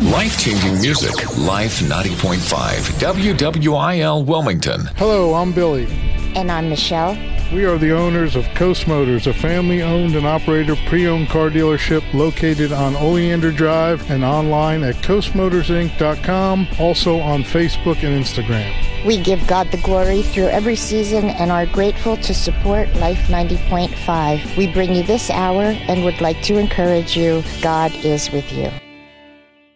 Life-changing music. Life 90.5. WWIL Wilmington. Hello, I'm Billy. And I'm Michelle. We are the owners of Coast Motors, a family-owned and operated pre-owned car dealership located on Oleander Drive and online at coastmotorsinc.com, also on Facebook and Instagram. We give God the glory through every season and are grateful to support Life 90.5. We bring you this hour and would like to encourage you, God is with you.